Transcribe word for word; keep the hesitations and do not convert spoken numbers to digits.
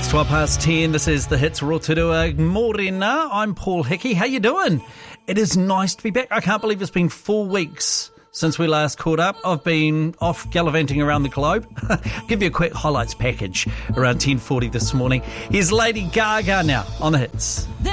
It's twelve past ten. This is the Hits Rotorua. Morena. I'm Paul Hickey. How you doing? It is nice to be back. I can't believe it's been four weeks since we last caught up. I've been off gallivanting around the globe. Give you a quick highlights package around ten forty this morning. Here's Lady Gaga now on the Hits. The